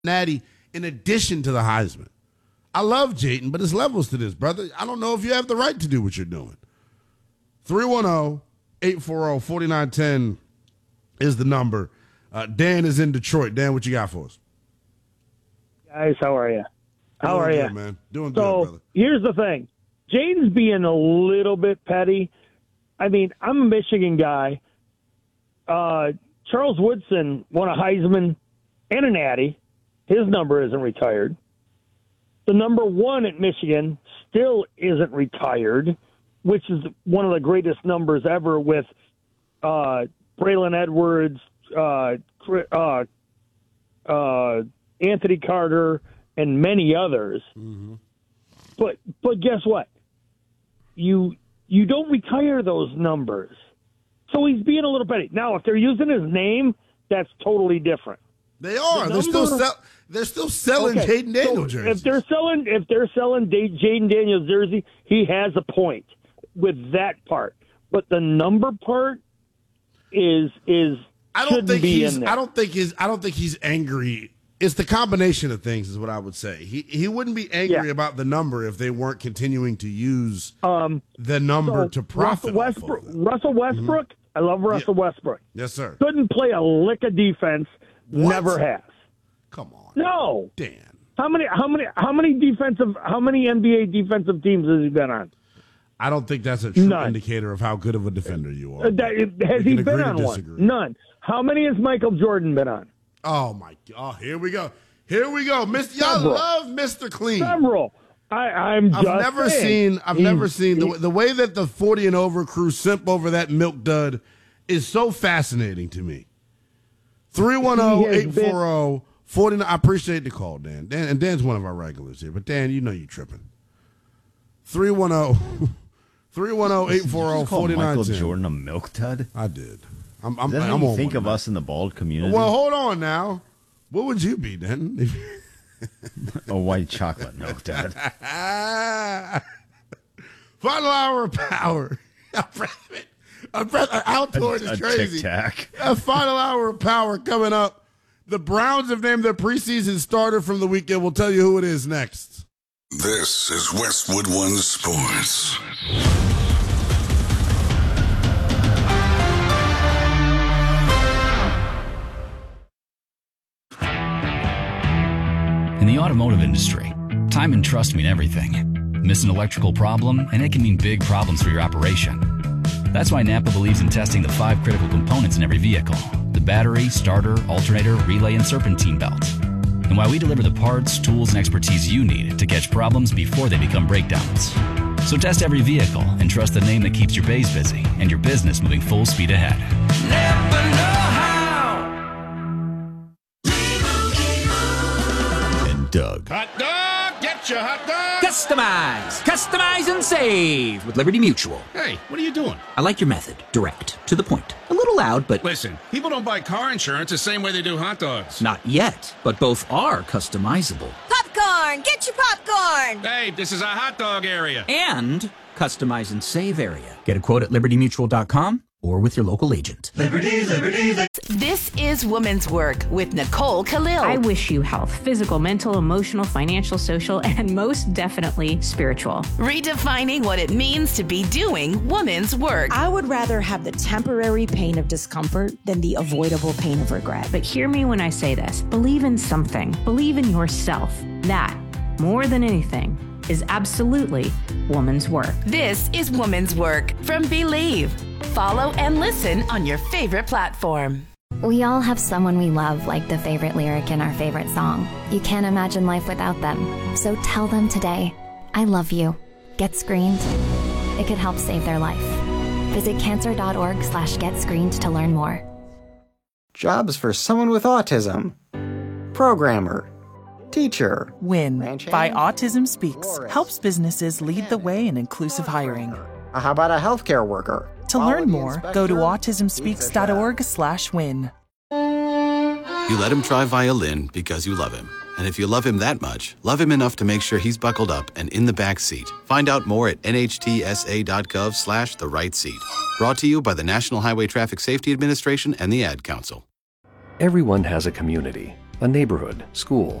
Natty in addition to the Heisman. I love Jayden, but there's levels to this, brother. I don't know if you have the right to do what you're doing. 310-840-4910 is the number. Dan is in Detroit. Dan, what you got for us? Guys, how are you? How are you, man? Doing good, brother. Here's the thing. Jayden's being a little bit petty. I mean, I'm a Michigan guy. Charles Woodson won a Heisman and a Natty. His number isn't retired. The number one at Michigan still isn't retired, which is one of the greatest numbers ever with Braylon Edwards, Anthony Carter, and many others. Mm-hmm. But guess what? You don't retire those numbers. So he's being a little petty. Now, if they're using his name, that's totally different. They are. They're still selling Jayden Daniels jerseys. If they're selling Jayden Daniels jersey, he has a point with that part. But the number part I don't think he's angry. It's the combination of things, is what I would say. He wouldn't be angry about the number if they weren't continuing to use the number to profit. Russell Westbrook. Mm-hmm. I love Russell Westbrook. Yes, sir. Couldn't play a lick of defense. What? Never has. Come on. No. Dan. How many NBA defensive teams has he been on? I don't think that's a true indicator of how good of a defender you are. Has he been on one? None. How many has Michael Jordan been on? Oh my God! Here we go. Mr. Y'all love Mr. Clean. Several. I've never seen the way that the 40 and over crew simp over that milk dud is so fascinating to me. 310-840-49. I appreciate the call, Dan. And Dan's one of our regulars here, but Dan, you know you tripping. 310-840-4910. Michael Jordan a milk dud? I did. I'm how you think of us in the bald community? Well, hold on now. What would you be, then? A white chocolate milk dud. Final hour of power. Outdoors is crazy. Tic-tac. A final hour of power coming up. The Browns have named their preseason starter from the weekend. We'll tell you who it is next. This is Westwood One Sports. In the automotive industry, time and trust mean everything. Miss an electrical problem, and it can mean big problems for your operation. That's why Napa believes in testing the 5 critical components in every vehicle: the battery, starter, alternator, relay, and serpentine belt. And why we deliver the parts, tools, and expertise you need to catch problems before they become breakdowns. So test every vehicle and trust the name that keeps your bays busy and your business moving full speed ahead. Never know how. Doug. Hot dog, get your hot dog. Customize and save with Liberty Mutual. Hey, what are you doing? I like your method. Direct, to the point. A little loud, but... Listen, people don't buy car insurance the same way they do hot dogs. Not yet, but both are customizable. Popcorn! Get your popcorn! Hey, this is a hot dog area. And customize and save area. Get a quote at libertymutual.com or with your local agent. Liberty. This is Woman's Work with Nicole Khalil. I wish you health, physical, mental, emotional, financial, social, and most definitely spiritual. Redefining what it means to be doing woman's work. I would rather have the temporary pain of discomfort than the avoidable pain of regret. But hear me when I say this. Believe in something. Believe in yourself. That, more than anything, is absolutely woman's work. This is Woman's Work from Believe. Follow and listen on your favorite platform. We all have someone we love, like the favorite lyric in our favorite song. You can't imagine life without them. So tell them today, I love you. Get screened. It could help save their life. Visit cancer.org/getscreened to learn more. Jobs for someone with autism. Programmer. Teacher. WIN by Autism Speaks helps businesses lead the way in inclusive hiring. How about a healthcare worker? To learn more, go to autismspeaks.org/win. You let him try violin because you love him. And if you love him that much, love him enough to make sure he's buckled up and in the back seat. Find out more at nhtsa.gov/the-right-seat. Brought to you by the National Highway Traffic Safety Administration and the Ad Council. Everyone has a community. a neighborhood, school,